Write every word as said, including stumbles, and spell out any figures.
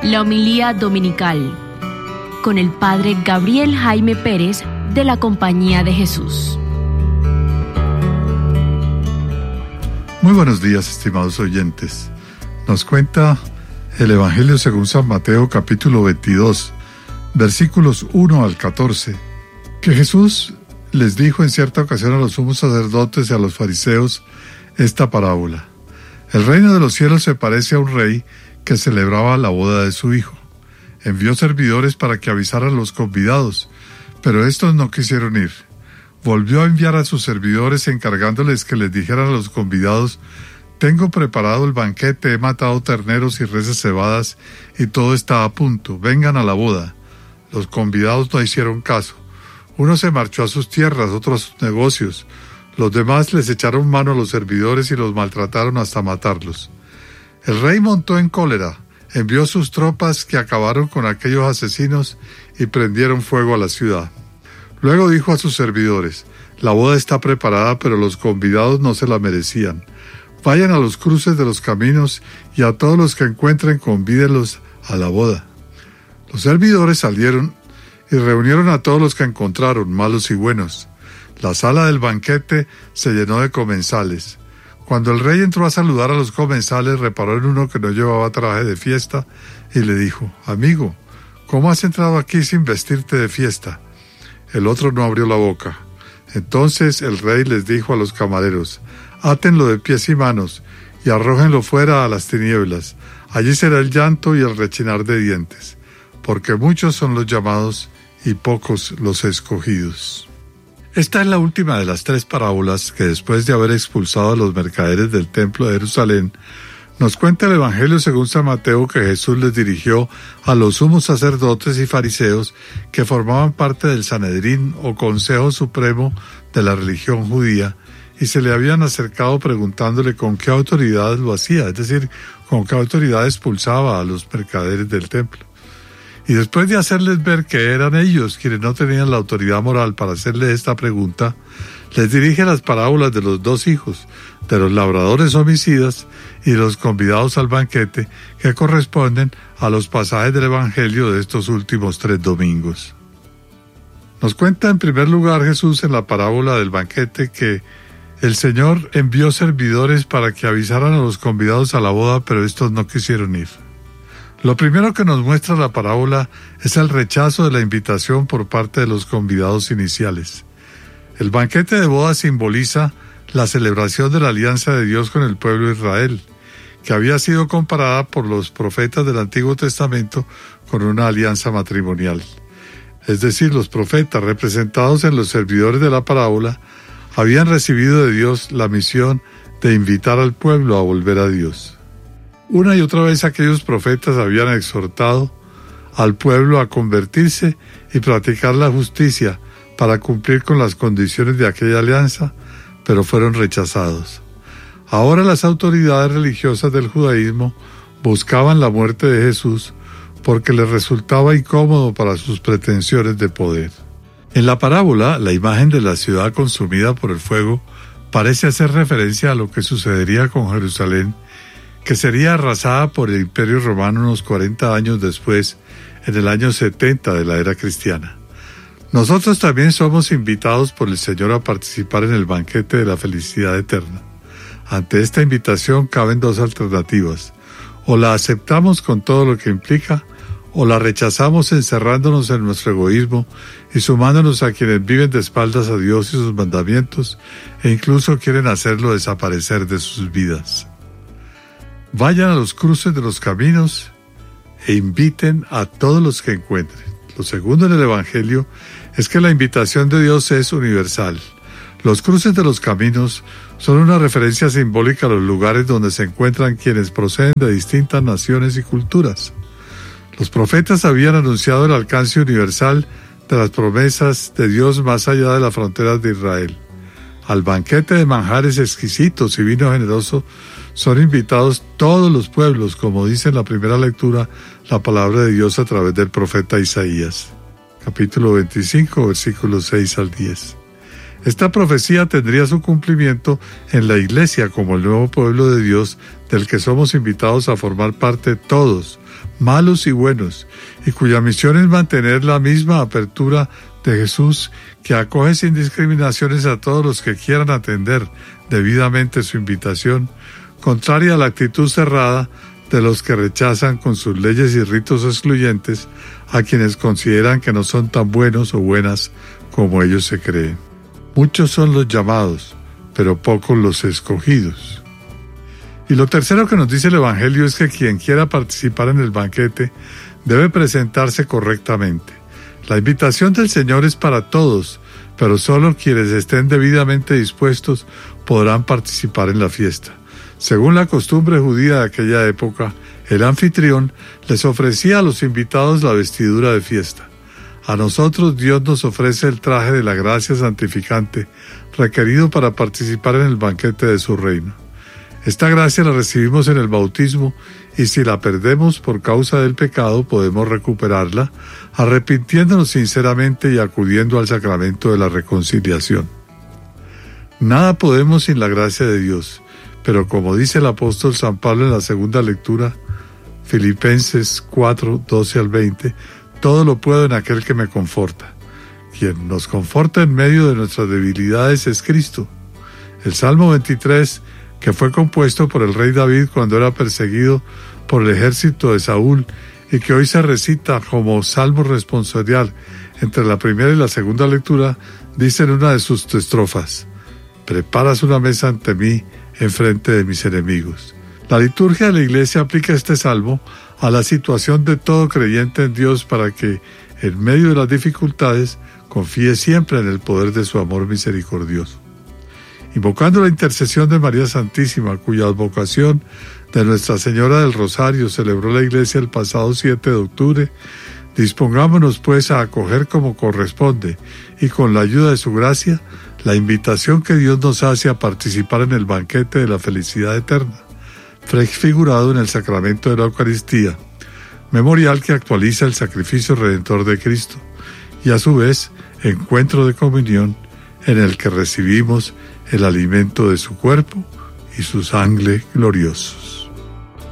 La homilía dominical con el Padre Gabriel Jaime Pérez de la Compañía de Jesús. Muy buenos días, estimados oyentes. Nos cuenta el Evangelio según San Mateo, capítulo veintidós, versículos uno al catorce, que Jesús les dijo en cierta ocasión a los sumos sacerdotes y a los fariseos esta parábola. El reino de los cielos se parece a un rey que celebraba la boda de su hijo. Envió servidores para que avisaran a los convidados, pero estos no quisieron ir. Volvió a enviar a sus servidores encargándoles que les dijeran a los convidados: tengo preparado el banquete, he matado terneros y reses cebadas y todo está a punto, vengan a la boda. Los convidados no hicieron caso. Uno se marchó a sus tierras, otro a sus negocios. Los demás les echaron mano a los servidores y los maltrataron hasta matarlos. El rey montó en cólera, envió sus tropas que acabaron con aquellos asesinos y prendieron fuego a la ciudad. Luego dijo a sus servidores: la boda está preparada, pero los convidados no se la merecían. Vayan a los cruces de los caminos y a todos los que encuentren convídenlos a la boda. Los servidores salieron y reunieron a todos los que encontraron, malos y buenos. La sala del banquete se llenó de comensales. Cuando el rey entró a saludar a los comensales, reparó en uno que no llevaba traje de fiesta y le dijo: amigo, ¿cómo has entrado aquí sin vestirte de fiesta? El otro no abrió la boca. Entonces el rey les dijo a los camareros: átenlo de pies y manos y arrójenlo fuera a las tinieblas. Allí será el llanto y el rechinar de dientes, porque muchos son los llamados y pocos los escogidos. Esta es la última de las tres parábolas que, después de haber expulsado a los mercaderes del templo de Jerusalén, nos cuenta el Evangelio según San Mateo que Jesús les dirigió a los sumos sacerdotes y fariseos que formaban parte del Sanedrín o Consejo Supremo de la religión judía, y se le habían acercado preguntándole con qué autoridad lo hacía, es decir, con qué autoridad expulsaba a los mercaderes del templo. Y después de hacerles ver que eran ellos quienes no tenían la autoridad moral para hacerle esta pregunta, les dirige las parábolas de los dos hijos, de los labradores homicidas y de los convidados al banquete, que corresponden a los pasajes del Evangelio de estos últimos tres domingos. Nos cuenta en primer lugar Jesús en la parábola del banquete que el Señor envió servidores para que avisaran a los convidados a la boda, pero estos no quisieron ir. Lo primero que nos muestra la parábola es el rechazo de la invitación por parte de los convidados iniciales. El banquete de boda simboliza la celebración de la alianza de Dios con el pueblo de Israel, que había sido comparada por los profetas del Antiguo Testamento con una alianza matrimonial. Es decir, los profetas, representados en los servidores de la parábola, habían recibido de Dios la misión de invitar al pueblo a volver a Dios. Una y otra vez aquellos profetas habían exhortado al pueblo a convertirse y practicar la justicia para cumplir con las condiciones de aquella alianza, pero fueron rechazados. Ahora las autoridades religiosas del judaísmo buscaban la muerte de Jesús porque les resultaba incómodo para sus pretensiones de poder. En la parábola, la imagen de la ciudad consumida por el fuego parece hacer referencia a lo que sucedería con Jerusalén, que sería arrasada por el Imperio Romano unos cuarenta años después, en el año setenta de la era cristiana. Nosotros también somos invitados por el Señor a participar en el banquete de la felicidad eterna. Ante esta invitación caben dos alternativas: o la aceptamos con todo lo que implica, o la rechazamos encerrándonos en nuestro egoísmo y sumándonos a quienes viven de espaldas a Dios y sus mandamientos e incluso quieren hacerlo desaparecer de sus vidas. Vayan a los cruces de los caminos e inviten a todos los que encuentren. Lo segundo en el Evangelio es que la invitación de Dios es universal. Los cruces de los caminos son una referencia simbólica a los lugares donde se encuentran quienes proceden de distintas naciones y culturas. Los profetas habían anunciado el alcance universal de las promesas de Dios más allá de las fronteras de Israel. Al banquete de manjares exquisitos y vino generoso son invitados todos los pueblos, como dice en la primera lectura la palabra de Dios a través del profeta Isaías, capítulo veinticinco, versículos seis al diez. Esta profecía tendría su cumplimiento en la Iglesia como el nuevo pueblo de Dios del que somos invitados a formar parte todos, malos y buenos, y cuya misión es mantener la misma apertura de Jesús, que acoge sin discriminaciones a todos los que quieran atender debidamente su invitación, contraria a la actitud cerrada de los que rechazan con sus leyes y ritos excluyentes a quienes consideran que no son tan buenos o buenas como ellos se creen. Muchos son los llamados, pero pocos los escogidos. Y lo tercero que nos dice el Evangelio es que quien quiera participar en el banquete debe presentarse correctamente. La invitación del Señor es para todos, pero solo quienes estén debidamente dispuestos podrán participar en la fiesta. Según la costumbre judía de aquella época, el anfitrión les ofrecía a los invitados la vestidura de fiesta. A nosotros Dios nos ofrece el traje de la gracia santificante requerido para participar en el banquete de su reino. Esta gracia la recibimos en el bautismo y si la perdemos por causa del pecado podemos recuperarla arrepintiéndonos sinceramente y acudiendo al sacramento de la reconciliación. Nada podemos sin la gracia de Dios, pero como dice el apóstol San Pablo en la segunda lectura, Filipenses cuatro, doce al veinte, todo lo puedo en aquel que me conforta. Quien nos conforta en medio de nuestras debilidades es Cristo. El Salmo veintitrés, que fue compuesto por el rey David cuando era perseguido por el ejército de Saúl y que hoy se recita como salmo responsorial entre la primera y la segunda lectura, dice en una de sus estrofas: «Preparas una mesa ante mí en frente de mis enemigos». La liturgia de la Iglesia aplica este salmo a la situación de todo creyente en Dios para que, en medio de las dificultades, confíe siempre en el poder de su amor misericordioso. Invocando la intercesión de María Santísima, cuya advocación de Nuestra Señora del Rosario celebró la Iglesia el pasado siete de octubre, dispongámonos pues a acoger como corresponde y con la ayuda de su gracia la invitación que Dios nos hace a participar en el banquete de la felicidad eterna, prefigurado en el sacramento de la Eucaristía, memorial que actualiza el sacrificio redentor de Cristo, y a su vez encuentro de comunión en el que recibimos el alimento de su cuerpo y su sangre gloriosos.